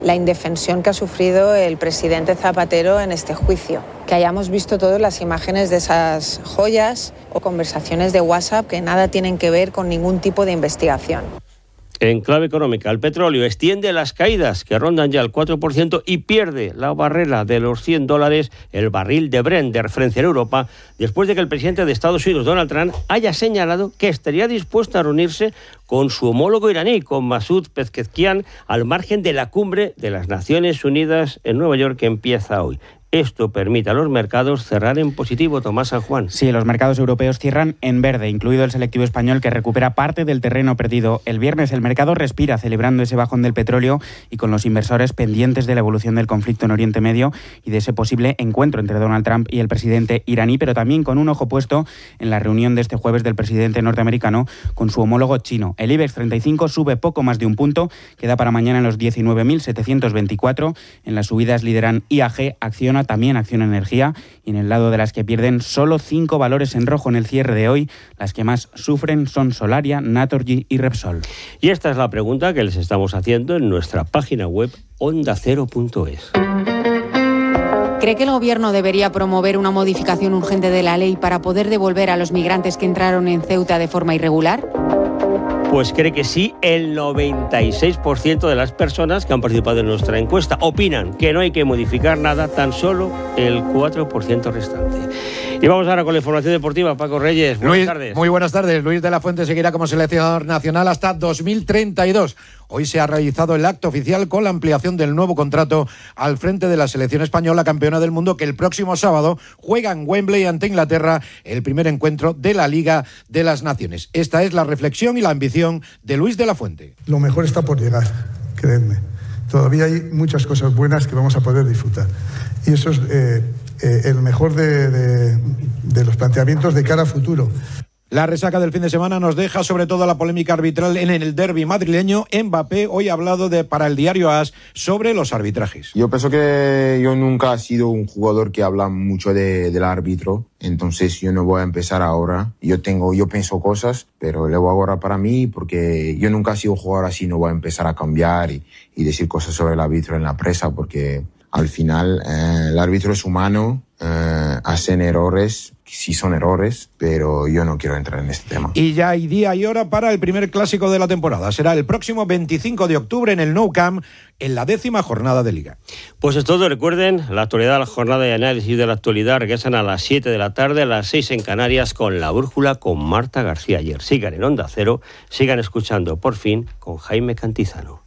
La indefensión que ha sufrido el presidente Zapatero en este juicio. Que hayamos visto todas las imágenes de esas joyas o conversaciones de WhatsApp que nada tienen que ver con ningún tipo de investigación. En clave económica, el petróleo extiende las caídas que rondan ya el 4% y pierde la barrera de los $100 el barril de Brent de referencia en Europa, después de que el presidente de Estados Unidos, Donald Trump, haya señalado que estaría dispuesto a reunirse con su homólogo iraní, con Masoud Pezeshkian, al margen de la cumbre de las Naciones Unidas en Nueva York que empieza hoy. Esto permite a los mercados cerrar en positivo, Tomás San Juan. Sí, los mercados europeos cierran en verde, incluido el selectivo español que recupera parte del terreno perdido. El viernes el mercado respira celebrando ese bajón del petróleo y con los inversores pendientes de la evolución del conflicto en Oriente Medio y de ese posible encuentro entre Donald Trump y el presidente iraní, pero también con un ojo puesto en la reunión de este jueves del presidente norteamericano con su homólogo chino. El IBEX 35 sube poco más de un punto, queda para mañana en los 19.724. En las subidas lideran IAG, Acciona, también Acciona Energía, y en el lado de las que pierden solo 5 valores en rojo en el cierre de hoy. Las que más sufren son Solaria, Naturgy y Repsol. Y esta es la pregunta que les estamos haciendo en nuestra página web ondacero.es. ¿Cree que el Gobierno debería promover una modificación urgente de la ley para poder devolver a los migrantes que entraron en Ceuta de forma irregular? Pues cree que sí, el 96% de las personas que han participado en nuestra encuesta opinan que no hay que modificar nada, tan solo el 4% restante. Y vamos ahora con la información deportiva. Paco Reyes, buenas tardes. Muy buenas tardes. Luis de la Fuente seguirá como seleccionador nacional hasta 2032. Hoy se ha realizado el acto oficial con la ampliación del nuevo contrato al frente de la selección española campeona del mundo, que el próximo sábado juega en Wembley ante Inglaterra el primer encuentro de la Liga de las Naciones. Esta es la reflexión y la ambición de Luis de la Fuente. Lo mejor está por llegar, creedme. Todavía hay muchas cosas buenas que vamos a poder disfrutar. Y eso es el mejor de los planteamientos de cara a futuro. La resaca del fin de semana nos deja sobre todo la polémica arbitral en el derbi madrileño. Mbappé hoy ha hablado para el diario AS sobre los arbitrajes. Yo pienso que yo nunca he sido un jugador que habla mucho del árbitro, entonces yo no voy a empezar ahora. Yo pienso cosas, pero le voy a guardar para mí porque yo nunca he sido un jugador así, no voy a empezar a cambiar y decir cosas sobre el árbitro en la prensa porque al final el árbitro es humano, hacen errores, sí son errores, pero yo no quiero entrar en este tema. Y ya hay día y hora para el primer clásico de la temporada. Será el próximo 25 de octubre en el Nou Camp, en la 10ª jornada de Liga. Pues es todo. Recuerden, la actualidad, la jornada de análisis de la actualidad regresan a las 7 de la tarde, a las 6 en Canarias, con La Brújula, con Marta García Ayer. Sigan en Onda Cero, sigan escuchando Por Fin con Jaime Cantizano.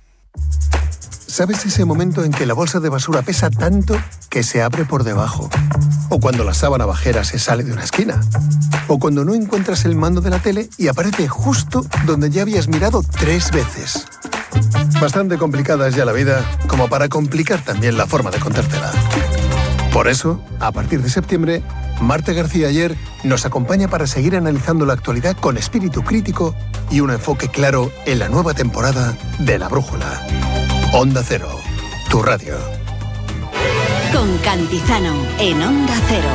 ¿Sabes ese momento en que la bolsa de basura pesa tanto que se abre por debajo? O cuando la sábana bajera se sale de una esquina. O cuando no encuentras el mando de la tele y aparece justo donde ya habías mirado 3 veces. Bastante complicada es ya la vida como para complicar también la forma de contártela. Por eso, a partir de septiembre, Marta García Ayer nos acompaña para seguir analizando la actualidad con espíritu crítico y un enfoque claro en la nueva temporada de La Brújula. Onda Cero, tu radio. Con Cantizano, en Onda Cero.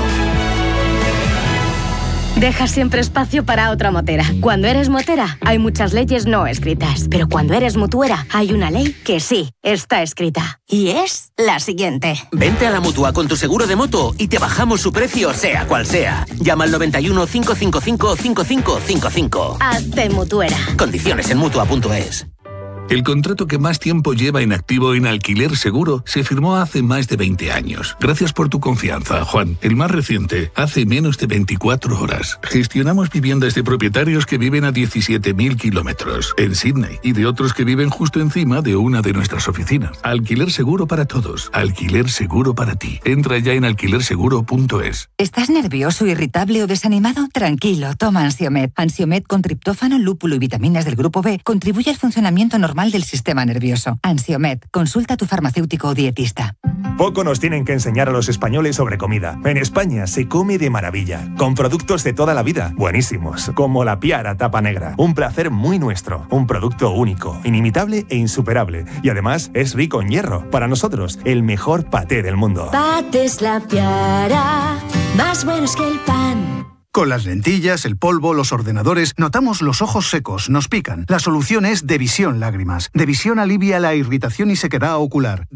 Deja siempre espacio para otra motera. Cuando eres motera, hay muchas leyes no escritas. Pero cuando eres mutuera, hay una ley que sí está escrita. Y es la siguiente. Vente a la Mutua con tu seguro de moto y te bajamos su precio, sea cual sea. Llama al 91 555 5555. Hazte mutuera. Condiciones en Mutua.es. El contrato que más tiempo lleva en activo en Alquiler Seguro se firmó hace más de 20 años. Gracias por tu confianza, Juan. El más reciente, hace menos de 24 horas. Gestionamos viviendas de propietarios que viven a 17.000 kilómetros en Sydney y de otros que viven justo encima de una de nuestras oficinas. Alquiler Seguro para todos. Alquiler Seguro para ti. Entra ya en alquilerseguro.es. ¿Estás nervioso, irritable o desanimado? Tranquilo, toma Ansiomed. Ansiomed con triptófano, lúpulo y vitaminas del grupo B contribuye al funcionamiento normal del sistema nervioso. Ansiomed, consulta a tu farmacéutico o dietista. Poco nos tienen que enseñar a los españoles sobre comida. En España se come de maravilla, con productos de toda la vida, buenísimos, como la Piara tapa negra. Un placer muy nuestro, un producto único, inimitable e insuperable. Y además es rico en hierro. Para nosotros, el mejor paté del mundo. Patés La Piara, más buenos que el pan. Con las lentillas, el polvo, los ordenadores, notamos los ojos secos, nos pican. La solución es Devisión Lágrimas. Devisión alivia la irritación y sequedad ocular.